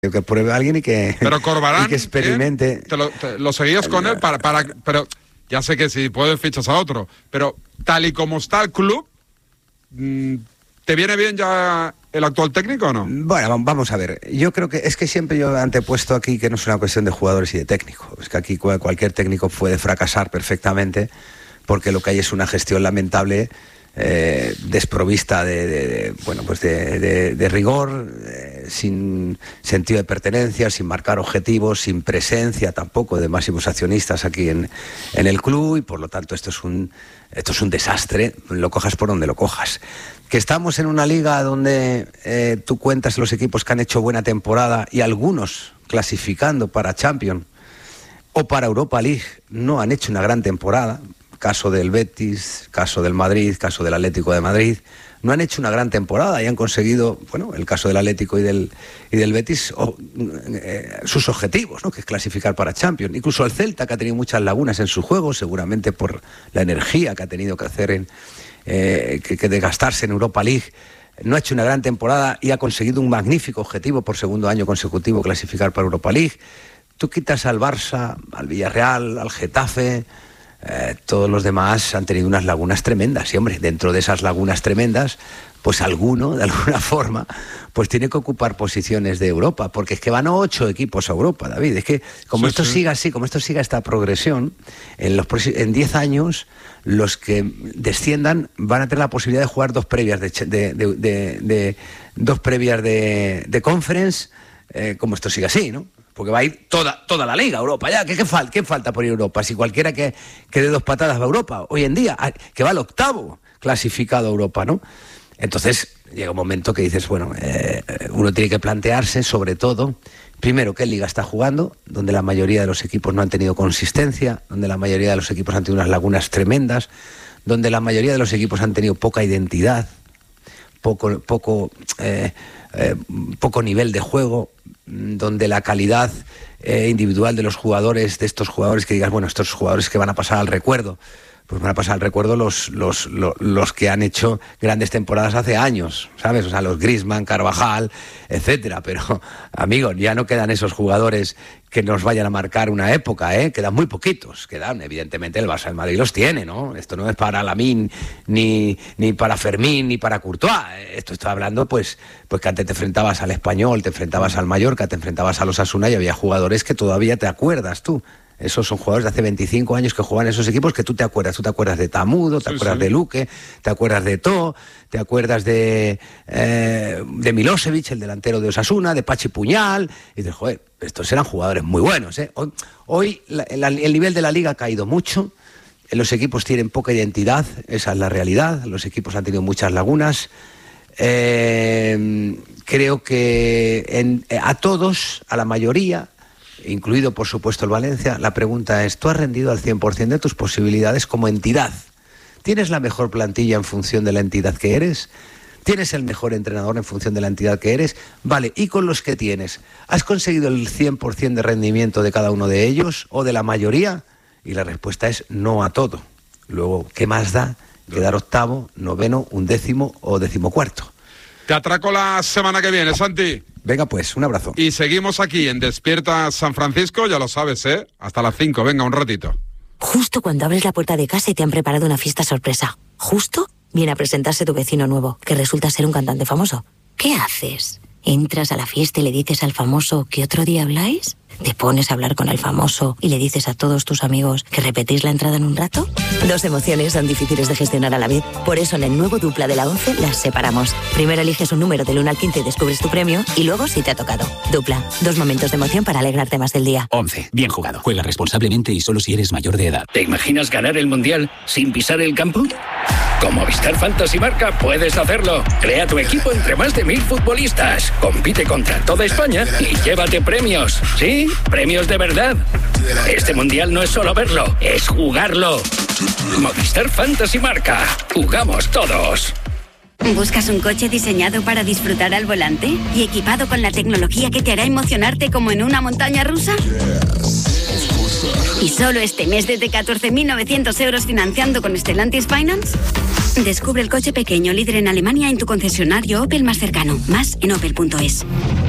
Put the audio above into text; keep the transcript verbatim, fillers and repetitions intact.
que pruebe a alguien y que, pero Corbarán, y que experimente. ¿eh? Te lo, te, lo seguías con él para, para, pero ya sé que si puedes fichas a otro, pero tal y como está el club, ¿te viene bien ya el actual técnico o no? Bueno, vamos a ver. Yo creo que es que siempre yo he antepuesto aquí que no es una cuestión de jugadores y de técnico. Es que aquí cualquier técnico puede fracasar perfectamente porque lo que hay es una gestión lamentable. Eh, desprovista de, de, de bueno pues de, de, de rigor, eh, sin sentido de pertenencia, sin marcar objetivos, sin presencia tampoco de máximos accionistas aquí en, en el club, y por lo tanto esto es un esto es un desastre, lo cojas por donde lo cojas. Que estamos en una liga donde eh, tú cuentas los equipos que han hecho buena temporada y algunos clasificando para Champions o para Europa League no han hecho una gran temporada. Caso del Betis, caso del Madrid, caso del Atlético de Madrid, no han hecho una gran temporada y han conseguido, bueno, el caso del Atlético y del, y del Betis, o, eh, sus objetivos, ¿no? Que es clasificar para Champions. Incluso el Celta, que ha tenido muchas lagunas en su juego, seguramente por la energía que ha tenido que hacer en, eh, que, que desgastarse en Europa League, no ha hecho una gran temporada y ha conseguido un magnífico objetivo por segundo año consecutivo, clasificar para Europa League. Tú quitas al Barça, al Villarreal, al Getafe. Eh, todos los demás han tenido unas lagunas tremendas y, hombre, dentro de esas lagunas tremendas, pues alguno, de alguna forma, pues tiene que ocupar posiciones de Europa, porque es que van ocho equipos a Europa, David. Es que como sí, esto sí. siga así, como esto siga esta progresión, en los en diez años los que desciendan van a tener la posibilidad de jugar dos previas de, de, de, de, de dos previas de, de conference, eh, como esto siga así, ¿no? Porque va a ir toda, toda la liga a Europa. Ya, ¿qué, qué, fal, ¿Qué falta por ir a Europa? Si cualquiera que, que dé dos patadas va a Europa, hoy en día, que va al octavo clasificado a Europa, ¿no? Entonces, llega un momento que dices, bueno, eh, uno tiene que plantearse, sobre todo, primero, qué liga está jugando, donde la mayoría de los equipos no han tenido consistencia, donde la mayoría de los equipos han tenido unas lagunas tremendas, donde la mayoría de los equipos han tenido poca identidad, poco, poco, eh, eh, poco nivel de juego, donde la calidad eh, individual de los jugadores, de estos jugadores que digas, bueno, estos jugadores que van a pasar al recuerdo, pues van a pasar al recuerdo los, los, los, los que han hecho grandes temporadas hace años, ¿sabes? O sea, los Griezmann, Carvajal, etcétera. Pero, amigos, ya no quedan esos jugadores que nos vayan a marcar una época, ¿eh? Quedan muy poquitos, quedan, evidentemente el Barça del Madrid los tiene, ¿no? Esto no es para Lamine, ni, ni para Fermín, ni para Courtois. Esto está hablando, pues, pues que antes te enfrentabas al Español, te enfrentabas al Mallorca, te enfrentabas a los Osasuna y había jugadores que todavía te acuerdas tú. Esos son jugadores de hace veinticinco años que juegan en esos equipos que tú te acuerdas. Tú te acuerdas de Tamudo, te sí, acuerdas sí. de Luque, te acuerdas de To, te acuerdas de, eh, de Milosevic, el delantero de Osasuna, de Pachi Puñal. Y dices, joder, estos eran jugadores muy buenos, ¿eh? Hoy, hoy la, la, el nivel de la liga ha caído mucho. Los equipos tienen poca identidad, esa es la realidad. Los equipos han tenido muchas lagunas. Eh, creo que en, a todos, a la mayoría, incluido por supuesto el Valencia, la pregunta es, ¿tú has rendido al cien por ciento de tus posibilidades como entidad? ¿Tienes la mejor plantilla en función de la entidad que eres? ¿Tienes el mejor entrenador en función de la entidad que eres? Vale, ¿y con los que tienes? ¿Has conseguido el cien por ciento de rendimiento de cada uno de ellos o de la mayoría? Y la respuesta es no a todo. Luego, ¿qué más da quedar octavo, noveno, undécimo o decimocuarto? Te atraco la semana que viene, Santi. Venga pues, un abrazo. Y seguimos aquí en Despierta San Francisco, ya lo sabes, ¿eh? Hasta las cinco, venga, un ratito. Justo cuando abres la puerta de casa y te han preparado una fiesta sorpresa. Justo viene a presentarse tu vecino nuevo, que resulta ser un cantante famoso. ¿Qué haces? ¿Entras a la fiesta y le dices al famoso que otro día habláis? ¿Te pones a hablar con el famoso y le dices a todos tus amigos que repetís la entrada en un rato? Dos emociones son difíciles de gestionar a la vez. Por eso en el nuevo Dupla de la once las separamos. Primero eliges un número del uno al quince y descubres tu premio, y luego si te ha tocado. Dupla, dos momentos de emoción para alegrarte más del día. once. Bien jugado. Juega responsablemente y solo si eres mayor de edad. ¿Te imaginas ganar el Mundial sin pisar el campo? Con Movistar Fantasy Marca puedes hacerlo. Crea tu equipo entre más de mil futbolistas. Compite contra toda España y llévate premios. ¿Sí? Premios de verdad. Este Mundial no es solo verlo, es jugarlo. Movistar Fantasy Marca. Jugamos todos. ¿Buscas un coche diseñado para disfrutar al volante y equipado con la tecnología que te hará emocionarte como en una montaña rusa? ¿Y solo este mes desde catorce mil novecientos euros financiando con Stellantis Finance? Descubre el coche pequeño líder en Alemania en tu concesionario Opel más cercano. Más en opel punto es.